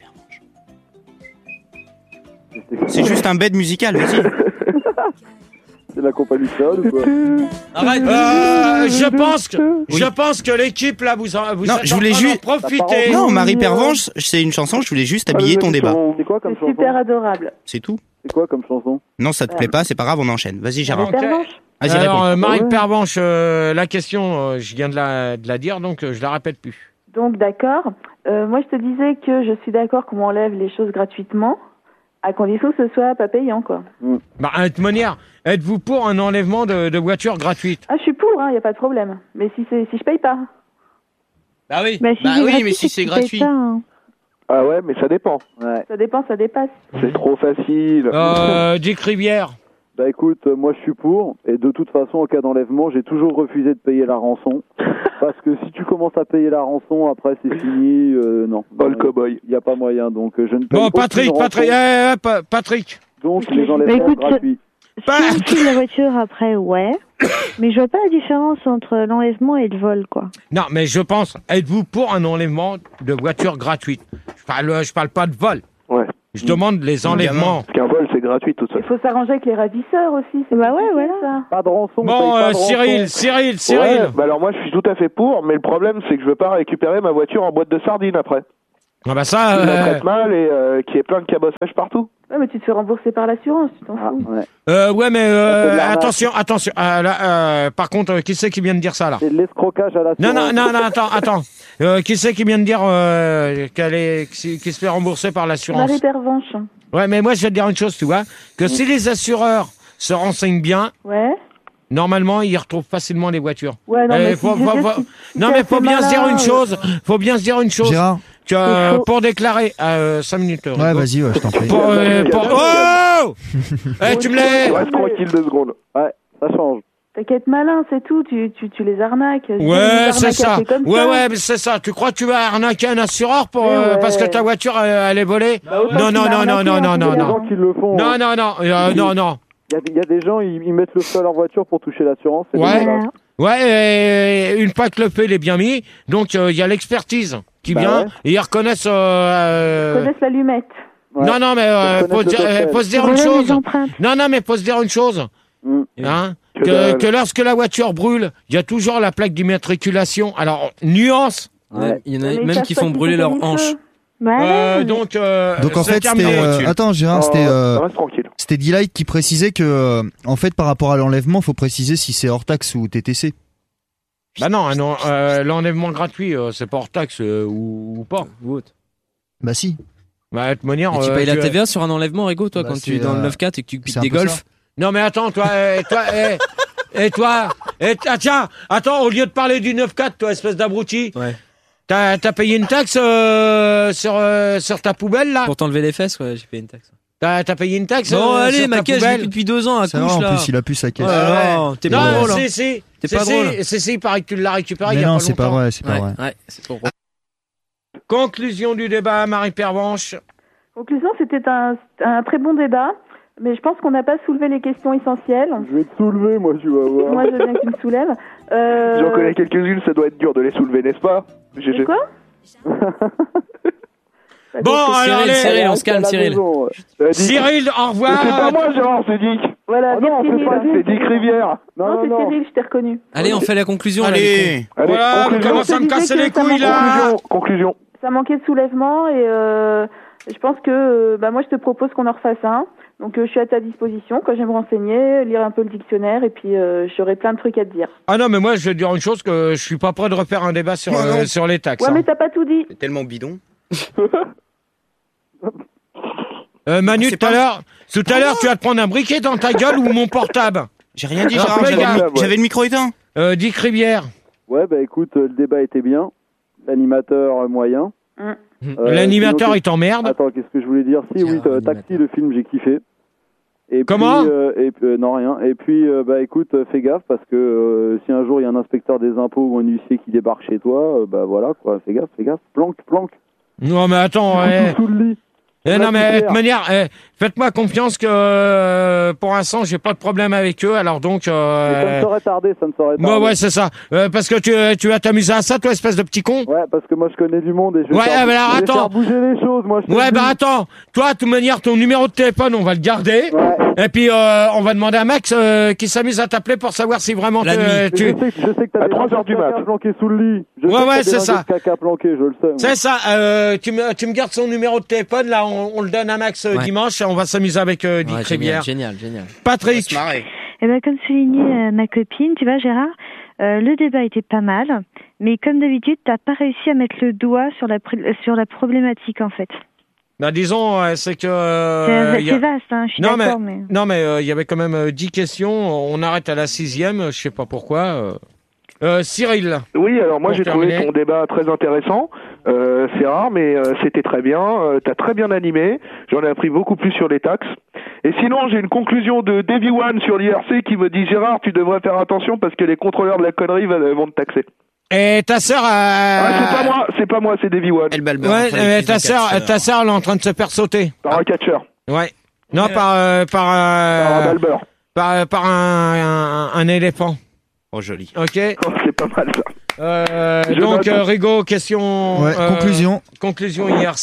Pervenche. C'est juste un bed musical, vas-y. C'est la compagnie Sol ou quoi? Arrête. Euh, je pense que, je pense que l'équipe là, vous, en, vous Non, êtes je en voulais train juste- d'en profiter. Non, Marie Pervenche, c'est une chanson, je voulais juste habiller ton débat. C'est quoi comme C'est chanson? super adorable. C'est tout. C'est quoi comme chanson? Non, ça te plaît pas, c'est pas grave, on enchaîne. Vas-y, Gérard. Ok. Pervenche. Vas-y, Alors, réponds. euh, Marie Ouais. Pervenche, euh, la question, euh, je viens de la, de la dire, donc euh, je la répète plus. Donc d'accord. Euh, moi je te disais que je suis d'accord qu'on enlève les choses gratuitement, à condition que ce soit pas payant quoi. Bah, de toute manière, êtes-vous pour un enlèvement de, de voiture gratuite? Ah je suis pour, il hein, y a pas de problème. Mais si c'est si je paye pas. Bah oui, Bah, si bah c'est oui, gratuit, mais si que c'est tu payes gratuit. pas, hein. Ah ouais, mais ça dépend. Ouais. Ça dépend, ça dépasse. C'est trop facile. Euh, Dick Rivière. Bah écoute, euh, moi je suis pour, et de toute façon, en cas d'enlèvement, j'ai toujours refusé de payer la rançon. Parce que si tu commences à payer la rançon, après c'est fini, euh, non. Oh, le cow-boy. Il n'y a pas moyen, donc euh, je ne paye Bon, aucune Patrick, rançon, Patrick, eh, eh, Pa- Patrick. donc Ok. les Bah, enlèvements écoute, gratuits. Pas- Si on utilise la voiture après, ouais. Mais je vois pas la différence entre l'enlèvement et le vol, quoi. Non, mais je pense, êtes-vous pour un enlèvement de voiture gratuite? Je parle, je parle pas de vol. Ouais. Je demande les enlèvements. Parce qu'un vol, c'est gratuit, tout ça. Il faut s'arranger avec les ravisseurs aussi. C'est Bah ouais, voilà. ça. Pas de rançon. Bon, paye pas euh, de rançon. Cyril, Cyril, Cyril. Ouais, bah alors moi, je suis tout à fait pour, mais le problème, c'est que je veux pas récupérer ma voiture en boîte de sardines après. Ah bah ça. Qui la Euh... traite mal et euh, qui est plein de cabossage partout. Ouais, mais tu te fais rembourser par l'assurance, tu t'en fous. Ouais. Euh, ouais, mais euh, C'est de l'arnaque. attention, attention. Euh, là, euh, par contre, euh, qui c'est qui vient de dire ça là? C'est de l'escroquage à la Non, non, non, non, attends, attends. Euh, qui c'est qui vient de dire euh, qu'elle est, qui, qui se fait rembourser par l'assurance? Marie Pervenche. Ouais, mais moi je vais te dire une chose, tu vois, que si les assureurs se renseignent bien, Ouais. normalement ils retrouvent facilement les voitures. Ouais, non, Eh, mais faut, si faut- je- faut- si- si non t'es mais faut assez bien se dire malin, une euh, chose, faut bien se dire une chose. Gérard. Que, euh, Il faut- pour déclarer à euh, cinq minutes. Ouais, vas-y, ouais, je t'en prie. Pour, euh, pour- Oh Eh, tu me l'as. Reste tranquille deux secondes. Ouais, ça change. T'inquiète malin, c'est tout, tu, tu, tu les arnaques. Tu les Ouais, arnaques c'est ça. assez comme Ouais, ça. ouais, mais c'est ça. Tu crois que tu vas arnaquer un assureur pour, Ouais, euh, ouais. parce que ta voiture elle, elle est volée? autant Non, tu non, m'as non, non, arnaqué, non, non, hein, non, Il y a des non. gens qui le font. Non, non, non, euh, non, non. Il y, a, il y a des gens, ils, ils mettent le feu à leur voiture pour toucher l'assurance. c'est Ouais. dommage. Ouais, et une fois que le fait il est bien mis, donc euh, il y a l'expertise qui Bah vient ouais. et ils reconnaissent. Euh, Ils connaissent l'allumette. Ouais. Non, non, mais euh, Ils faut, connaissent dire, le euh, cocktail. faut se dire une Voilà les chose. empreintes. Non, non, mais faut se dire une chose. Mm. Hein, Que que, dalle. que lorsque la voiture brûle, il y a toujours la plaque d'immatriculation. Alors, nuance. Ouais, il y en a Mais ils même savent qui pas font qui brûler s'est leur mis le hanche. feu. Bah Euh, ouais. donc, euh, Donc en c'est fait, terminé c'était. euh, là-dessus. Attends, Gérard, c'était. euh, Reste tranquille. C'était D-Light qui précisait que, euh, en fait, par rapport à l'enlèvement, faut préciser si c'est hors taxe ou T T C. Bah non, ah non euh, l'enlèvement gratuit, euh, c'est pas hors taxe euh, ou, ou pas. Ou autre. Bah si. Bah, de toute manière, Et tu euh, payes la tu- T V A sur un enlèvement, Rigo, toi, Bah, quand tu es c'est, dans le euh, neuf quatre et que tu piques c'est un des peu golfs? ça. Non mais attends, toi, euh, toi, eh, et toi, et, ah, tiens, attends, au lieu de parler du neuf quatre, toi, espèce d'abruti, Ouais. t'as as payé une taxe euh, sur, euh, sur ta poubelle là? Pour t'enlever les fesses, ouais, j'ai payé une taxe. T'as as payé une taxe Bon, euh, allez, sur ta ma caisse, je l'ai poubelle? plus depuis deux ans à C'est vrai, couche, en là. plus, il a pu sa caisse. Ouais, Ouais. non, t'es Non, pas drôle, hein. si, si. T'es Si, pas si, drôle. Si, si, il paraît que tu l'as récupéré il y Mais a non, pas c'est pas longtemps. vrai, c'est pas Ouais, vrai. ouais, c'est trop gros. Conclusion du débat, Marie Pervenche. Conclusion, c'était un, un très bon débat, mais je pense qu'on n'a pas soulevé les questions essentielles. Je vais te soulever, moi, tu vas voir. Moi, je veux bien que tu me soulèves. Euh... J'en connais quelques-unes, ça doit être dur de les soulever, n'est-ce pas? G G. C'est quoi Bon, alors Cyril, les... Cyril, on se Reste à calme, la Cyril. maison, ouais. Euh, Dick. Cyril, au Mais c'est pas revoir. moi, Gérard, c'est Dick. Voilà, Ah non, Dick on fait Cyril. pas Dick. C'est Dick Rivière. Non, Non, c'est non, non. Cyril, je t'ai reconnu. Allez, on fait la conclusion, là, les Allez. Allez, Voilà, vous conclusion. commencez à me Je te casser disais les que ça couilles là. Conclusion, conclusion. Ça manquait de soulèvement et euh, je pense que euh, bah, moi, je te propose qu'on en refasse un. Donc, euh, je suis à ta disposition quand je vais me renseigner, lire un peu le dictionnaire et puis euh, j'aurai plein de trucs à te dire. Ah non, mais moi, je vais te dire une chose, que je suis pas prêt de refaire un débat sur, Non, euh, non. sur les taxes. Ouais, hein. mais t'as pas tout dit. C'est tellement bidon. Euh, Manu, C'est tout à pas- l'heure, tout à l'heure, tu vas te prendre un briquet dans ta gueule ou mon portable. J'ai rien dit, Alors, Gérard. fais J'avais gaffe, le, mi- ouais. j'avais le micro éteint. Euh, Dick Rivière, Ouais, bah écoute, euh, le débat était bien. L'animateur euh, moyen. Hum. Euh, l'animateur, sinon, il t'emmerde. Attends, qu'est-ce que je voulais dire? Si, Tiens, oui, euh, animateur. Taxi, le film, j'ai kiffé. Et Comment puis, euh, et, puis, euh, non, rien. Et puis, euh, bah écoute, euh, fais gaffe parce que euh, si un jour il y a un inspecteur des impôts ou un huissier qui débarque chez toi, euh, bah voilà, quoi, fais gaffe, fais gaffe. Planque, planque. Non, mais attends, ouais. Sous le lit. Eh, Là, non, mais c'est de toute clair. manière, eh, faites-moi confiance que euh, pour l'instant, j'ai pas de problème avec eux, alors donc. Mais ça ne Euh, saurait tarder, ça ne saurait tarder. Bon, ouais, c'est ça. Euh, parce que tu, tu vas t'amuser à ça, toi, espèce de petit con. Ouais, parce que moi je connais du monde et je vais, Ouais, faire, mais alors, je vais attends. faire bouger les choses, moi je te Ouais, le bah dis. attends. Toi, de toute manière, ton numéro de téléphone, on va le garder. Ouais. Et puis, euh, on va demander à Max euh, qui s'amuse à t'appeler pour savoir si vraiment La te- nuit. Mais tu. Je sais, que- je sais que t'as À des trois heures lingots du de caca mat. planqués sous le lit. Je Ouais, sais que ouais, t'as des c'est lingots ça. de caca planqués, je le sais. moi. C'est ça. Euh, tu me, tu me gardes son numéro de téléphone. Là, on, on le donne à Max euh, Ouais. dimanche et on va s'amuser avec euh, Dick Ouais, Rivière. génial, génial, génial. On va Patrick. se marrer. Eh ben, comme soulignait euh, ma copine, tu vois, Gérard, euh, le débat était pas mal, mais comme d'habitude, t'as pas réussi à mettre le doigt sur la, pr- euh, sur la problématique, en fait. Bah, disons, euh, c'est que. euh, c'est il y a- c'est vaste, hein, je suis Non, mais- d'accord, mais... Non, mais euh, il y avait quand même euh, dix questions. On arrête à la sixième. Je sais pas pourquoi. Euh, Euh, Cyril. Oui, alors moi Pour j'ai trouvé terminer. ton débat très intéressant. Euh, c'est rare, mais euh, c'était très bien. Euh, T'as très bien animé. J'en ai appris beaucoup plus sur les taxes. Et sinon, j'ai une conclusion de Davy One sur l'I R C qui me dit Gérard, tu devrais faire attention parce que les contrôleurs de la connerie va- vont te taxer. Et ta sœur a... Ah, c'est pas moi, c'est pas moi, c'est Davy One. Elle balbeur. Ouais, entre les mais fils ta de sœur, quatre ta sœur, elle est en train de se faire sauter. Par un catcheur, Ouais. Non, par, euh, par, euh, par un balbeur. par, par un, un, un éléphant. Oh, joli. Ok. Oh, c'est pas mal ça. Euh, Je donc, note. euh, Rigaud, question. Ouais, euh, conclusion. Conclusion I R C.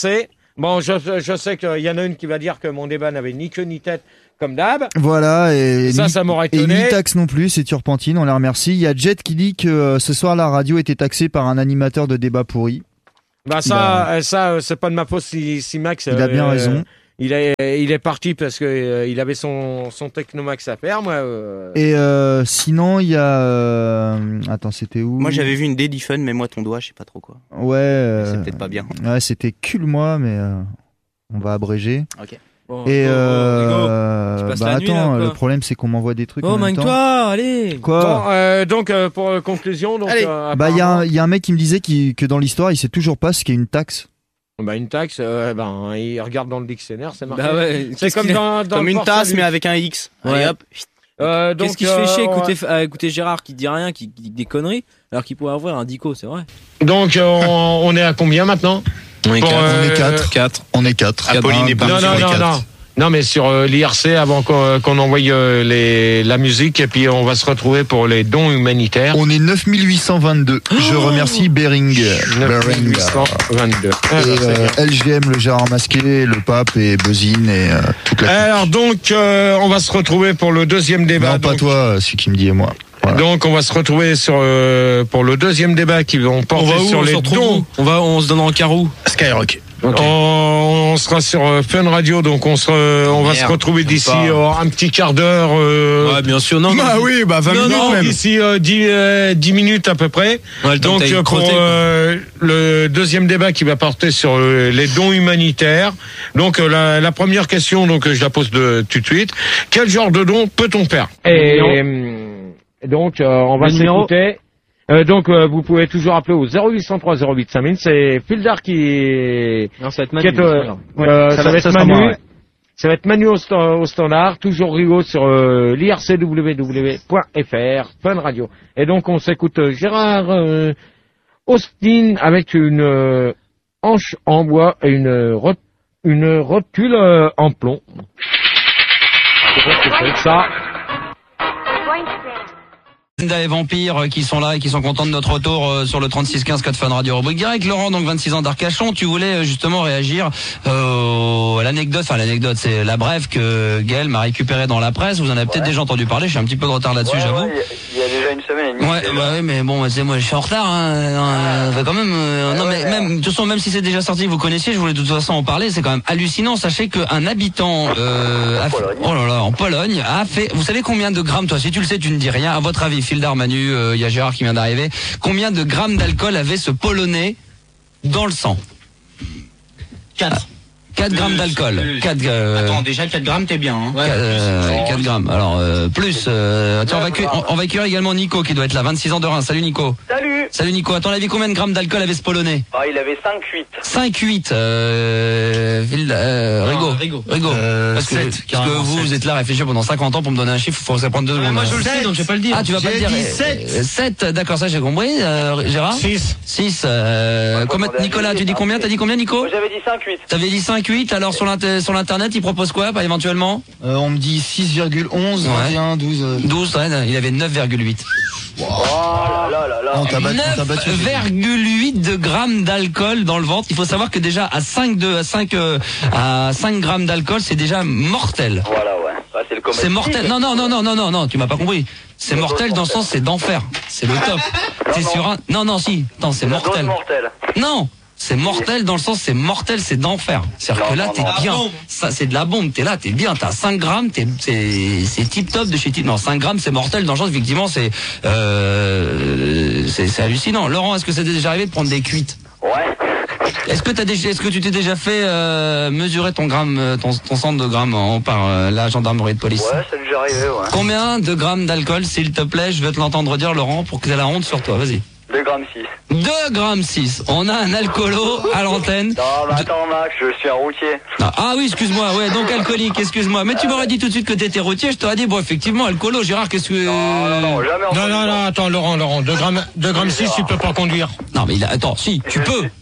Bon, je, je sais qu'il y en a une qui va dire que mon débat n'avait ni queue ni tête, comme d'hab. Voilà, et ça, ni, ça m'aurait et étonné. ni taxe non plus, c'est turpentine, on les remercie. Il y a Jet qui dit que euh, ce soir la radio était taxée par un animateur de débat pourri. Bah ça, a... ça, c'est pas de ma faute si, si Max. Il a bien euh, raison. Il est, il est parti parce que euh, il avait son, son Technomax à faire, moi. Euh... Et euh, sinon, il y a. Euh... Attends, c'était où? Moi, j'avais vu une Daddy Fun, mais moi ton doigt, je sais pas trop quoi. Ouais. Euh... C'est peut-être pas bien. Ouais, c'était cul moi, mais euh, on va abréger. Ok. Bon, et go, euh, go. Tu passes bah la attends, nuit, là, le problème c'est qu'on m'envoie des trucs. Oh, en même temps. toi, allez. Quoi? Bon, euh, donc euh, pour euh, conclusion, donc. Euh, bah il y a, y a un mec qui me disait qu que dans l'histoire, il sait toujours pas ce qu'est une taxe. Bah une taxe, euh, ben il regarde dans le dictionnaire, c'est marqué. Bah ouais, c'est comme dans, dans comme une tasse mais avec un X. Ouais. Allez hop. Euh, donc, Qu'est-ce qui se euh, fait chier à écouter, ouais. à écouter Gérard qui dit rien, qui, qui dit des conneries, alors qu'il pourrait avoir un dico, c'est vrai. Donc euh, on, on est à combien maintenant? On est Pour, quatre. euh, On est quatre. quatre. On est quatre. Apolline est parti. Non, non, non, non. Non, mais sur euh, l'I R C, avant qu'on qu'on envoie euh, les, la musique, et puis on va se retrouver pour les dons humanitaires. On est neuf mille huit cent vingt-deux. Je remercie Beringer. neuf mille huit cent vingt-deux. Et euh, L G M, le Gérard Masqué, le Pape et Buzzine et euh, toute la... Alors donc, euh, on va se retrouver pour le deuxième débat. Non, pas donc, toi, celui qui me dit et moi. Voilà. Donc on va se retrouver sur euh, pour le deuxième débat qui vont porter on va où, sur on les dons. On va, on se donne en carreau. Skyrock. Okay. On, on sera sur euh, Fun Radio, donc on, sera, on va Merde, se retrouver d'ici euh, un petit quart d'heure. Euh... Ouais, bien sûr, non. Bah non, oui, bah vingt non, minutes non, même. D'ici euh, dix, euh, dix minutes à peu près. Ouais, donc euh, pour euh, le deuxième débat qui va porter sur euh, les dons humanitaires. Donc euh, la, la première question, donc je la pose de, tout de suite. Quel genre de don peut-on faire? Et donc euh, on va s'écouter. Euh, donc euh, vous pouvez toujours appeler au zéro huit cent trois zéro huit cinq mille. C'est Fildar qui. Non, ça va être Manu. Qui est, euh, Ouais, euh, ça, ça, va, va être ça Manu. Moi, ouais. Ça va être Manu au, st au standard. Toujours Rigo sur euh, l'I R C W W point F R. Fun Radio. Et donc on s'écoute euh, Gérard euh, Austin avec une euh, hanche en bois et une rot une rotule euh, en plomb. C'est ça. Et Vampires qui sont là et qui sont contents de notre retour euh, sur le trente-six quinze code Fun Radio rubrique direct. Laurent, donc vingt-six ans d'Arcachon, tu voulais euh, justement réagir euh, à l'anecdote, enfin l'anecdote, c'est la brève que Gaël m'a récupérée dans la presse. Vous en avez peut-être ouais. déjà entendu parler, je suis un petit peu de retard là-dessus, ouais, j'avoue. Ouais, il y, y a déjà une semaine et demie. Ouais, bah oui, mais bon, c'est moi, je suis en retard, hein, euh, ah. quand même. Euh, ouais, non, mais ouais, même, de toute façon, même si c'est déjà sorti, vous connaissiez, je voulais de toute façon en parler. C'est quand même hallucinant. Sachez qu'un habitant, euh, en, Pologne. oh là là, en Pologne, a fait. Vous savez combien de grammes, toi, si tu le sais, tu ne dis rien. À votre avis, Fildar, Manu, il euh, y a Gérard qui vient d'arriver. Combien de grammes d'alcool avait ce Polonais dans le sang? quatre. quatre grammes d'alcool. quatre, euh... Attends, déjà quatre grammes, t'es bien. Hein. Ouais, quatre, euh, quatre grammes. Alors, euh, plus. Euh... Tiens, on va, accueillir, on, on va accueillir également Nico qui doit être là, vingt-six ans de Reims. Salut Nico. Salut. Salut Nico. À ton avis, combien de grammes d'alcool avait ce Polonais? Ah, il avait cinq huit. cinq huit. Euh... euh... Rigo. Rigo. Rigo. Euh, parce que, sept, parce que vous, vous êtes là à réfléchir pendant cinquante ans pour me donner un chiffre, il faut que ça prenne deux secondes. Moi, je le sais, donc je vais pas le dire. Ah, tu vas pas le dire. sept. sept, d'accord, ça j'ai compris. Euh, Gérard? six. six. Euh... Combien... Nicolas, tu dis combien? T'as dit combien, Nico? J'avais dit cinq huit. T'avais dit cinq huit, alors sur l'internet, sur l'internet, il propose quoi, bah, éventuellement? Euh, on me dit six virgule onze, ouais. vingt et un, douze. Euh... douze, ouais, il avait neuf virgule huit. Wow. Oh là là là là. On t'a battu, neuf virgule huit de grammes d'alcool dans le ventre. Il faut savoir que déjà à cinq de à cinq euh, à cinq grammes d'alcool, c'est déjà mortel. Voilà, ouais. ouais c'est le C'est mortel. Non non non non non non non, tu m'as pas compris. C'est mortel dans le sens c'est d'enfer. C'est le top. C'est sur un Non non si. Non, c'est mortel. Non. C'est mortel dans le sens, c'est mortel, c'est d'enfer. C'est-à-dire que là, t'es bien. Ça, c'est de la bombe. T'es là, t'es bien. T'as cinq grammes, t'es, c'est, c'est tip top de chez tip. Non, cinq grammes, c'est mortel dans le sens, effectivement, c'est, euh, c'est, c'est hallucinant. Laurent, est-ce que ça t'est déjà arrivé de prendre des cuites? Ouais. Est-ce que t'as déjà, est-ce que tu t'es déjà fait euh, mesurer ton gramme, ton, ton centre de grammes en, par euh, la gendarmerie de police? Ouais, ça m'est déjà arrivé, ouais. Combien de grammes d'alcool, s'il te plaît? Je veux te l'entendre dire, Laurent, pour que t'aies la honte sur toi. Vas-y. deux grammes six. deux grammes six. On a un alcoolo à l'antenne. Non, mais attends, Max, je suis un routier. Ah, ah oui, excuse-moi, ouais, donc alcoolique, excuse-moi. Mais tu m'aurais dit tout de suite que t'étais routier, je t'aurais dit, bon, effectivement, alcoolo, Gérard, qu'est-ce que... Non, non, non, jamais Non, non, non, attends, Laurent, Laurent, deux grammes, deux grammes six, tu peux pas conduire. Non, mais il a, attends, si, tu peux.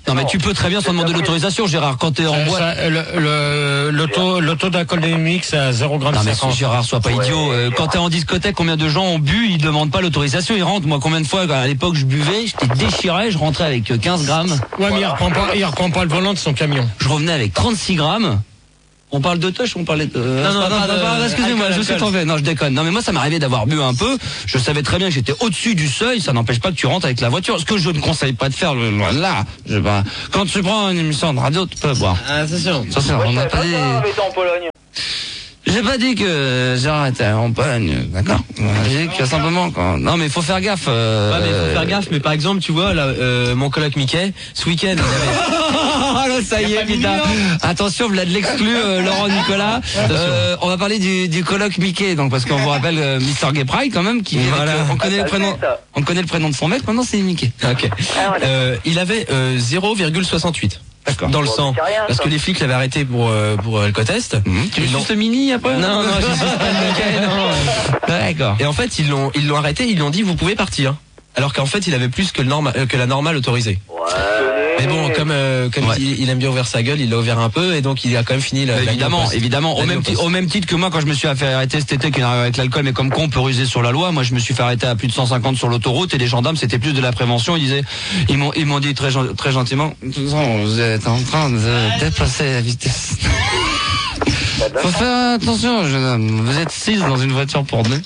Non, mais tu peux très bien sans demander l'autorisation, Gérard, quand t'es en Ça- boîte. ça, le, le, le taux, le taux d'alcool des mix, c'est à zéro virgule Non mais cinquante. si Gérard, sois pas idiot. Euh, quand t'es en discothèque, combien de gens ont bu, ils demandent pas l'autorisation, ils rentrent. Moi, combien de fois, à l'époque, je buvais, j'étais déchiré, je rentrais avec quinze grammes. Ouais, mais il reprend pas, il reprend pas le volant de son camion. Je revenais avec trente-six grammes. On parle de touch, on parlait de... Non, non, pas- pas pas- de- pas- excusez-moi, alcool, je suis alcool. tombé. Non, je déconne. Non, mais moi, ça m'arrivait d'avoir bu un peu. Je savais très bien que j'étais au-dessus du seuil. Ça n'empêche pas que tu rentres avec la voiture. Ce que je ne conseille pas de faire, le- le- là, je sais pas. Quand tu prends une émission de radio, tu peux boire. Ah, c'est sûr. Ça, c'est, on n'a pas dit... en Pologne. J'ai pas dit que Gérard était en Pologne, d'accord. J'ai dit que simplement quand... Non, mais il faut faire gaffe. Euh... Ouais, mais faut faire gaffe. Mais par exemple, tu vois, là, euh, mon coloc Mickey, ce week-end, il avait... Ah là, ça y est, putain. Attention, Vlad l'exclu, euh, Laurent Nicolas. Euh, on va parler du, du colloque Mickey, donc parce qu'on vous rappelle euh, mister Gay Pride quand même, qui Voilà. avec, euh, on connaît le prénom, on connaît le prénom de son mec. Maintenant, c'est Mickey. Ok. Euh, il avait euh, zéro virgule soixante-huit. D'accord. Dans le Bon, sang. c'est rien, Parce ça. que les flics l'avaient arrêté pour euh, pour alcotest. Tu Ils veux l'ont- juste le mini après? Non, non, je suis pas le Mickey, non. D'accord. Et en fait, ils l'ont ils l'ont arrêté. Ils lui ont dit vous pouvez partir. Alors qu'en fait, il avait plus que le norma, euh, que la normale autorisée. Mais bon, comme euh, comme Ouais. il, il aime bien ouvrir sa gueule, il l'a ouvert un peu et donc il a quand même fini la. la Évidemment, nuit au évidemment. poste. Au La même, nuit ti- poste. au même titre que moi, quand je me suis fait arrêter cet été, qui n'arrive avec l'alcool, mais comme con, on peut ruser sur la loi. Moi, je me suis fait arrêter à plus de cent cinquante sur l'autoroute et les gendarmes, c'était plus de la prévention. Ils disaient, ils m'ont, ils m'ont dit très, gen- très gentiment, de toute façon, vous êtes en train de dépasser la vitesse. Faut faire attention, jeune homme. Vous êtes six dans une voiture pour deux.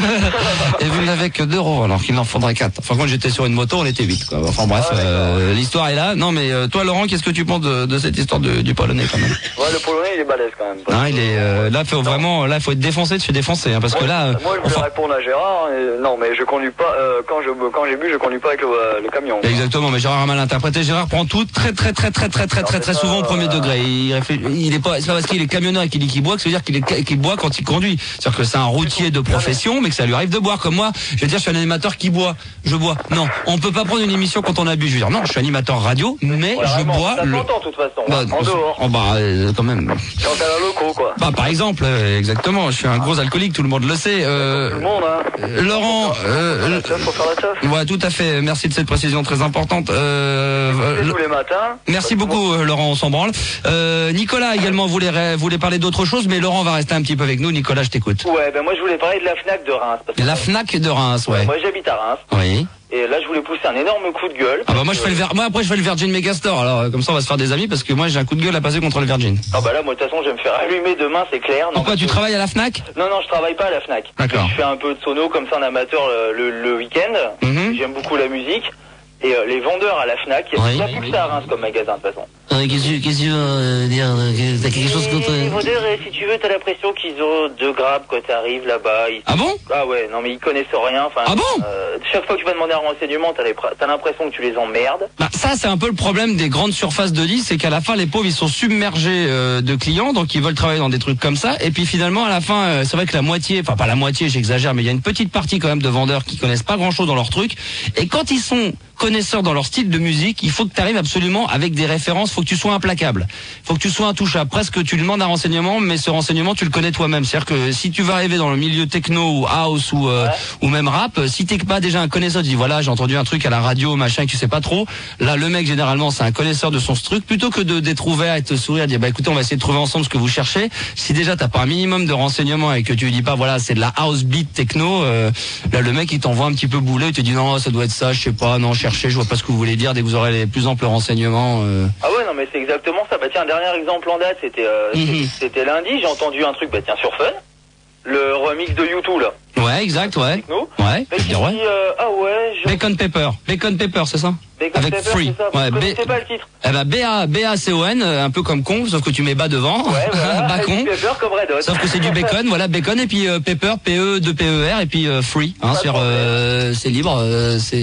Et vous n'avez que deux roues, alors qu'il en faudrait quatre. Enfin, quand j'étais sur une moto, on était huit, quoi. Enfin, bref, euh, l'histoire est là. Non, mais euh, toi, Laurent, qu'est-ce que tu penses de, de cette histoire de- du Polonais, quand même? Ouais, le Polonais, il est balèze quand même. Hein, il est euh, là, faut vraiment, là, faut être défoncé, tu fais défoncer, hein, parce que là, euh, Moi, je voulais enfin, répondre à Gérard. et- Non, mais je conduis pas. euh, quand je quand j'ai bu, je conduis pas avec le, euh, le camion. exactement. Mais Gérard a mal interprété. Gérard prend tout très, très, très, très, très, très, très, très souvent au premier degré. Il réfléchit, il est pas, c'est pas parce qu'il est camionneur et qu'il dit qu'il boit que ça veut dire qu'il est, qu'il boit quand il conduit. C'est-à-dire que c'est un routier de profession, mais que ça lui arrive de boire. Comme moi, je veux dire, je suis un animateur qui boit, je bois. Non, on peut pas prendre une émission quand on a bu. Je veux dire, non, je suis animateur radio, mais Ouais, je vraiment, bois ça le. s'entend, de toute façon. Bah, en dehors. oh, bah, euh, quand même. Quand t'as la loco, quoi. Bah, par exemple, euh, exactement. Je suis un gros alcoolique, tout le monde le sait. Euh, Tout le monde, hein. euh, Laurent, euh, La teuf, faut faire la teuf. ouais, tout à fait. Merci de cette précision très importante. Euh, C'est euh, tous les matins. Merci Parce que beaucoup, euh, Laurent. On s'en branle. Euh, Nicolas également voulait ré- voulait parler d'autre chose, mais Laurent va rester un petit peu avec nous. Nicolas, je t'écoute. moi- Ouais, ben moi, je voulais parler de la Fnac de Reims. parce que- La Fnac de Reims, ouais. Moi, j'habite à Reims. Oui. Et là, je voulais pousser un énorme coup de gueule. Ah bah moi je fais le Vir- moi après je fais le Virgin Megastore. Alors euh, comme ça on va se faire des amis parce que moi j'ai un coup de gueule à passer contre le Virgin. Ah bah là, moi, de toute façon, je vais me faire allumer demain, c'est clair. Non, Pourquoi parce tu que- travailles à la Fnac? Non, non, je travaille pas à la Fnac. D'accord. Je fais un peu de sono comme ça en amateur le, le, le week-end. Mhm. J'aime beaucoup la musique. Et euh, les vendeurs à la Fnac, il Oui. n'y a plus que ça à Reims comme magasin, de toute façon. Qu'est-ce que qu'est-ce que tu veux euh, dire? T'as quelque chose contre... Les vendeurs, et si tu veux, t'as l'impression qu'ils ont deux grappes quand t'arrives là-bas. Ils- Ah bon? Ah ouais, non mais ils connaissent rien. Enfin, Ah bon? euh, chaque fois que tu vas demander un renseignement, t'as les pr- t'as l'impression que tu les emmerdes. Bah, ça c'est un peu le problème des grandes surfaces de lit, c'est qu'à la fin les pauvres ils sont submergés euh, de clients, donc ils veulent travailler dans des trucs comme ça, et puis finalement à la fin euh, c'est vrai que la moitié, enfin pas la moitié j'exagère, mais il y a une petite partie quand même de vendeurs qui connaissent pas grand chose dans leur truc, et quand ils sont connaisseurs dans leur style de musique, il faut que tu arrives absolument avec des références, faut que tu sois implacable, faut que tu sois intouchable, presque tu lui demandes un renseignement, mais ce renseignement tu le connais toi-même, c'est-à-dire que si tu vas arriver dans le milieu techno ou house ou euh, ou même rap, si t'es pas déjà un connaisseur, tu dis voilà j'ai entendu un truc à la radio machin que tu sais pas trop, là le mec généralement c'est un connaisseur de son truc, plutôt que de d'être ouvert et te sourire, dire bah écoutez on va essayer de trouver ensemble ce que vous cherchez, si déjà t'as pas un minimum de renseignements et que tu lui dis pas voilà c'est de la house beat techno, euh, là le mec il t'envoie un petit peu bouler, il te dit non ça doit être ça, je sais pas, non cherchez, je vois pas ce que vous voulez dire, dès que vous aurez les plus amples renseignements. Euh... Ah ouais, non mais c'est exactement ça. Bah tiens, un dernier exemple en date, c'était euh, Mhm. c'était lundi, j'ai entendu un truc, bah tiens, sur Fun, le remix de U deux là. Ouais exact ouais. Techno. Ouais. Mais je qui veux dire, ouais. dit, euh, ah ouais, je... Bacon Pepper, Bacon Pepper c'est ça? Bacon Avec Pepper, Free. c'est ça. Ouais, Vous B- connaissez pas le titre. Eh ben B A B A C O N, euh, un peu comme con, sauf que tu mets bas devant. Ouais, voilà. Bacon. Avec Pepper comme Red Hot. Sauf que c'est du bacon, voilà bacon et puis euh, pepper, P E deux P E R et puis euh, free. Hein, sur euh, c'est libre, euh, c'est.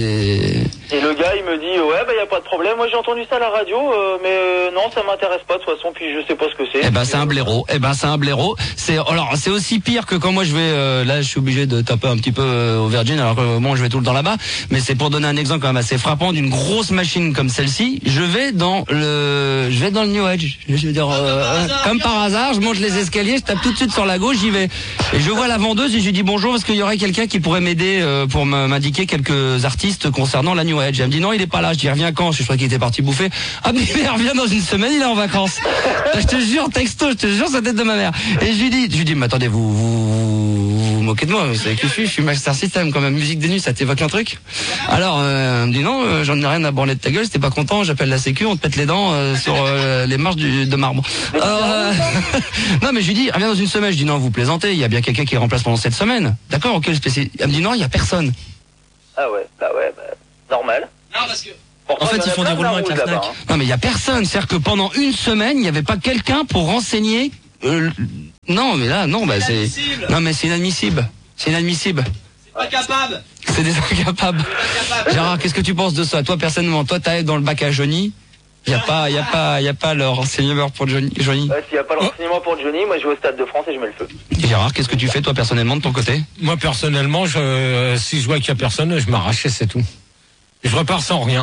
Et le gars il me dit ouais bah y a pas de problème, moi j'ai entendu ça à la radio, euh, mais euh, non ça m'intéresse pas de toute façon, puis je sais pas ce que c'est. Eh ben c'est un blaireau. Eh ben c'est un blaireau. C'est alors c'est aussi pire que quand moi je vais euh, là je suis obligé de taper un petit peu euh, au Virgin alors que bon je vais tout le temps là-bas, mais c'est pour donner un exemple quand même assez frappant d'une grosse grosse machine comme celle-ci, je vais dans le, je vais dans le New Age. Je veux dire, euh, comme par hasard, je monte les escaliers, je tape tout de suite sur la gauche, j'y vais. Et je vois la vendeuse et je lui dis bonjour, est-ce qu'il y aurait quelqu'un qui pourrait m'aider euh, pour m'indiquer quelques artistes concernant la New Age. Elle me dit non, il est pas là. Je dis reviens quand? Je crois qu'il était parti bouffer. Ah mais il revient dans une semaine, il est en vacances. Je te jure, texto, je te jure, c'est la tête de ma mère. Et je lui dis, je lui dis, mais attendez, vous, vous, vous, vous moquez de moi, vous savez qui je suis, je suis Master System, quand même, musique des nuits, ça t'évoque un truc? Alors, euh, elle me dit non, euh, j'en ai rien à branler de ta gueule, si t'es pas content, j'appelle la sécu, on te pète les dents euh, sur euh, les marches du, de marbre. Alors, euh, non mais je lui dis, reviens dans une semaine. Je dis non, vous plaisantez, il y a bien quelqu'un qui remplace pendant cette semaine. D'accord, ok, le spécialiste. Elle me dit non, il y a personne. Ah ouais, bah ouais, bah, normal. Non, parce que... Pourtant, en fait, il y ils en a font plein des de la roulements avec route la là-bas, Fnac. hein. Non mais il y a personne, c'est-à-dire que pendant une semaine, il n'y avait pas quelqu'un pour renseigner. Euh, non mais là, non, bah c'est. inadmissible. Non mais c'est inadmissible. C'est inadmissible. Pas capable. C'est des incapables. Gérard, qu'est-ce que tu penses de ça? Toi personnellement, toi t'arrives dans le bac à Johnny. Il y a pas, il y a pas, il y a pas le renseignement pour Johnny. Johnny. Ouais, s'il n'y a pas le renseignement pour Johnny, moi je vais au Stade de France et je mets le feu. Gérard, qu'est-ce que tu fais toi personnellement de ton côté? Moi, personnellement, je, euh, si je vois qu'il y a personne, je m'arrache et c'est tout. Je repars sans rien.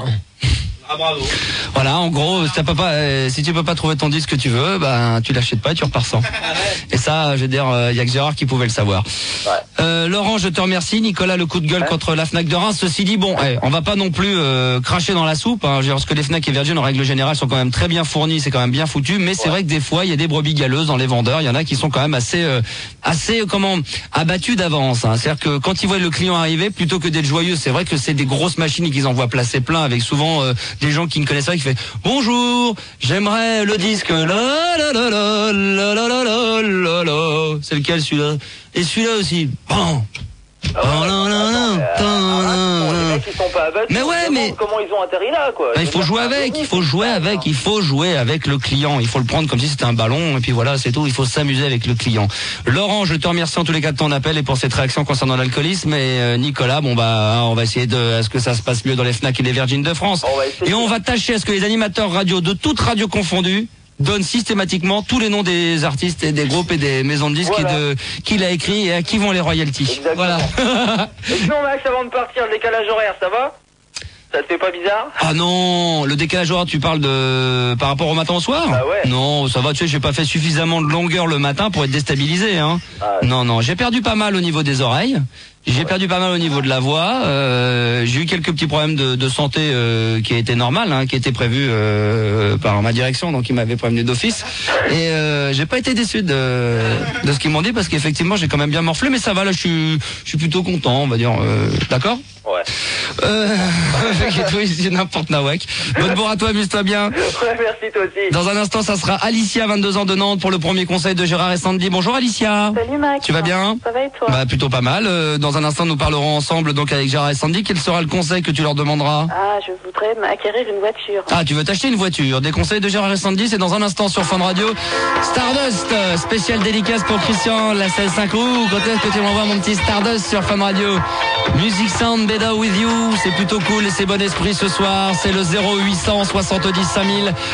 Ah bravo. Voilà, en gros, si, t'as pas, euh, si tu peux pas trouver ton disque que tu veux, ben tu l'achètes pas et tu repars sans. Et ça, je veux dire, il euh, y a que Gérard qui pouvait le savoir. Ouais. Euh, Laurent, je te remercie. Nicolas, le coup de gueule Ouais. contre la Fnac de Reims. Ceci dit, bon, hey, on va pas non plus euh, cracher dans la soupe. Hein, je veux dire, parce que les Fnac et Virgin, en règle générale, sont quand même très bien fournis, c'est quand même bien foutu. Mais c'est Ouais. vrai que des fois, il y a des brebis galeuses dans les vendeurs. Il y en a qui sont quand même assez, euh, assez, euh, comment, abattus d'avance. Hein. C'est-à-dire que quand ils voient le client arriver, plutôt que d'être joyeux, c'est vrai que c'est des grosses machines qu'ils envoient placer plein, avec souvent euh, des gens qui ne connaissent pas, qui fait bonjour, j'aimerais le disque. La la la la la la la la la la. C'est lequel celui-là? Et celui-là aussi. Bon. Ah ouais, Oh là là là, attends, ta mais, là euh, là. les mecs ils sont pas abattus. Mais ouais, on se demande mais- comment ils ont atterri là quoi. Bah, Je il veux faut dire, jouer c'est un avec, génie, il faut c'est jouer ça, avec, hein. il faut jouer avec le client. Il faut le prendre comme si c'était un ballon et puis voilà, c'est tout. Il faut s'amuser avec le client. Laurent, je te remercie en tous les cas de ton appel et pour cette réaction concernant l'alcoolisme. Et euh, Nicolas, bon bah, on va essayer de, à ce que ça se passe mieux dans les Fnac et les Virgin de France. On va essayer. Et on va tâcher à ce que les animateurs radio de toutes radios confondues donnent systématiquement tous les noms des artistes et des groupes et des maisons de disques Voilà. et de qu'il a écrit et à qui vont les royalties. Exactement. Voilà. Et sinon Max, avant de partir, le décalage horaire, ça va? Ça te fait pas bizarre? Ah non, le décalage horaire, tu parles de par rapport au matin au soir? Bah ouais. Non, ça va, tu sais, j'ai pas fait suffisamment de longueur le matin pour être déstabilisé, hein. Ah ouais. Non, non, j'ai perdu pas mal au niveau des oreilles. J'ai perdu pas mal au niveau de la voix. Euh, j'ai eu quelques petits problèmes de, de santé euh, qui étaient normales, hein, qui étaient prévus euh, par ma direction, donc ils m'avaient prévenu d'office. Et euh, j'ai pas été déçu de, de ce qu'ils m'ont dit parce qu'effectivement j'ai quand même bien morflé, mais ça va là, je suis, je suis plutôt content, on va dire. Euh, D'accord. Ouais. Euh, c'est n'importe nawak. Bonne bourre à toi, amuse-toi bien. Ouais, merci toi aussi. Dans un instant, ça sera Alicia, vingt-deux ans de Nantes, pour le premier conseil de Gérard et Sandy. Bonjour Alicia. Salut Max. Tu vas bien? Ça va et toi? Bah plutôt pas mal. Euh, Dans un instant, nous parlerons ensemble donc avec Gérard et Sandy. Quel sera le conseil que tu leur demanderas? Ah, je voudrais m'acquérir une voiture. Ah, tu veux t'acheter une voiture. Des conseils de Gérard et Sandy, c'est dans un instant sur Fun Radio. Stardust, euh, spécial dédicace pour Christian, la salle cinq roues. Quand est-ce que tu m'envoies mon petit Stardust sur Fun Radio? Music Sound Better With You, c'est plutôt cool et c'est bon esprit ce soir. C'est le zéro huit cent soixante-dix cinq mille.